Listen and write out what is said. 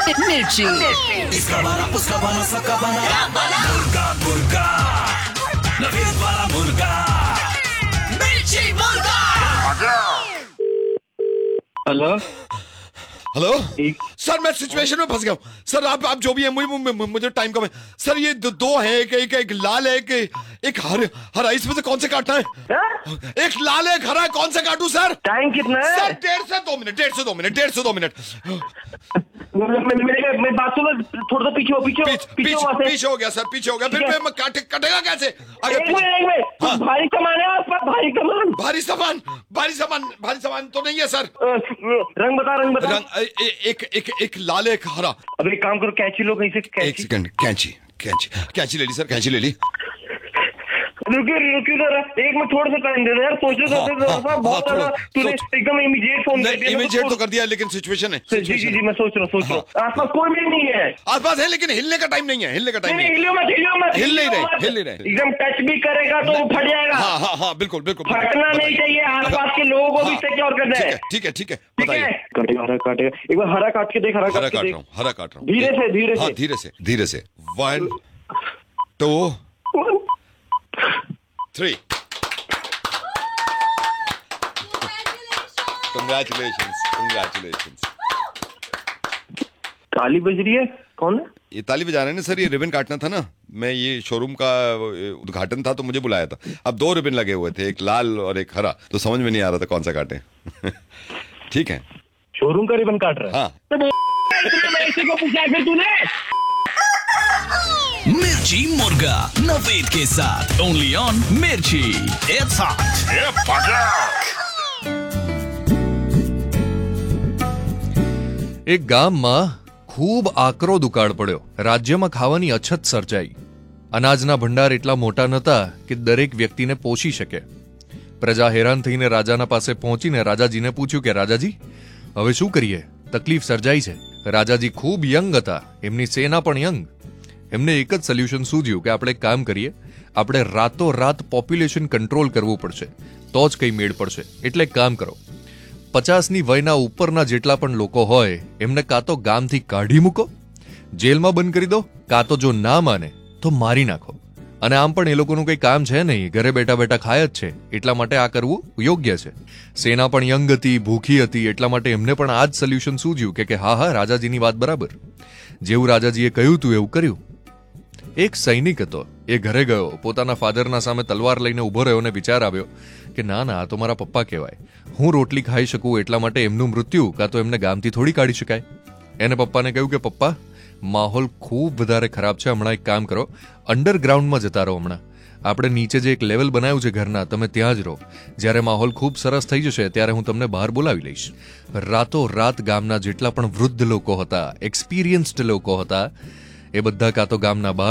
मिर्ची। इसका बना उसका बना सबका बना मुर्गा मुर्गा नवीन वाला मुर्गा मिर्ची मुर्गा। हेलो हेलो सर, मैं सिचुएशन में फंस गया हूँ सर। आप जो भी है, मुझे टाइम कम है सर। ये दो है, एक लाल है, एक हरा। इसमें से कौन से काटना है? एक लाल है, एक हरा है, कौन सा काटूं सर? टाइम कितना है सर 1.5 मिनट। मेरी बात सुनो, थोड़ा सा पीछे हो गया सर, पीछे हो गया। फिर मैं कटेगा कैसे? एक मिनट हाँ। भारी सामान है आपका? भारी सामान तो नहीं है सर। रंग बता एक लाल है, एक हरा। अब एक काम करो, कैंची लो कहीं से। एक सेकंड, कैंची ले ली सर, कैंची ले ली। रुकिए जरा, एक मिनट थोड़ा सा टाइम दे दो यार, सोचो बहुत ज्यादा तूने एकदम इमीडिएट फोन कर दिया। इमीडिएट तो कर दिया, लेकिन सिचुएशन है। जी मैं सोच रहा हूँ। आसपास कोई भी नहीं है। आसपास है, लेकिन हिलने का टाइम नहीं है। हिल नहीं रहे। एकदम टच भी करेगा तो फट जाएगा। हाँ, बिल्कुल फटना नहीं चाहिए। आसपास के लोगों को भी सिक्योर करना है। ठीक है, बताइए। काटेगा एक बार हरा काट के देख। हरा काट रहा हूँ धीरे से 1 2 3। Congratulations। ताली बज रही है, कौन है? ये ताली बजा रहे हैं ना सर, ये रिबन काटना था ना। मैं ये शोरूम का उद्घाटन था तो मुझे बुलाया था। अब 2 रिबन लगे हुए थे, एक लाल और एक हरा, तो समझ में नहीं आ रहा था कौन सा काटें। ठीक है, शोरूम का रिबन काट रहा है। हाँ। मैं इसी को पूछा फिर तूने। मिर्ची मुर्गा नवेद के साथ ओनली ऑन मिर्ची। It's hot. એક ગામમાં ખૂબ આકરો દુકાળ પડ્યો। રાજ્યમાં ખાવાની અછત સર્જાઈ। અનાજના ભંડાર એટલા મોટા નહોતા કે દરેક વ્યક્તિને પોષી શકે। પ્રજા હેરાન થઈને રાજાના પાસે પહોંચીને રાજાજીને પૂછ્યું કે રાજાજી, હવે શું કરીએ? તકલીફ સર્જાઈ છે। રાજાજી ખૂબ યંગ હતા, એમની સેના પણ યંગ। એમને એક જ સોલ્યુશન સૂઝ્યું કે આપણે એક કામ કરીએ, આપણે રાતોરાત પોપ્યુલેશન કંટ્રોલ કરવું પડશે, તો જ કંઈ મેળ પડશે। એટલે એક કામ કરો, 50ની વયના ઉપરના જેટલા પણ લોકો હોય એમને કાં તો ગામથી કાઢી મૂકો, જેલમાં બંધ કરી દો, કાં તો જો ના માને તો મારી નાખો। અને આમ પણ એ લોકોનું કંઈ કામ છે નહીં, ઘરે બેઠા બેઠા ખાય જ છે, એટલા માટે આ કરવું યોગ્ય છે। સેના પણ યંગ હતી, ભૂખી હતી, એટલા માટે એમને પણ આ જ સોલ્યુશન સૂઝ્યું કે હા, રાજાજીની વાત બરાબર। જેવું રાજાજીએ કહ્યું તું એવું કર્યું। એક સૈનિક હતો, એ ઘરે ગયો, પોતાના ફાધરના સામે તલવાર લઈને ઊભો રહ્યો અને વિચાર આવ્યો કે ના આ તો મારા પપ્પા કહેવાય, હું રોટલી ખાઈ શકું એટલા માટે એમનું મૃત્યુ કાં તો એમને ગામથી થોડી કાઢી શકાય। એને પપ્પાને કહ્યું કે પપ્પા, માહોલ ખૂબ વધારે ખરાબ છે, હમણાં એક કામ કરો, અંડરગ્રાઉન્ડમાં જતા રહો। હમણાં આપણે નીચે જે એક લેવલ બનાવ્યું છે ઘરના, તમે ત્યાં જ રહો। જ્યારે માહોલ ખૂબ સરસ થઈ જશે ત્યારે હું તમને બહાર બોલાવી લઈશ। રાતોરાત ગામના જેટલા પણ વૃદ્ધ લોકો હતા, એક્સપિરિયન્સ્ડ લોકો હતા, એ બધા કાં તો ગામના બહાર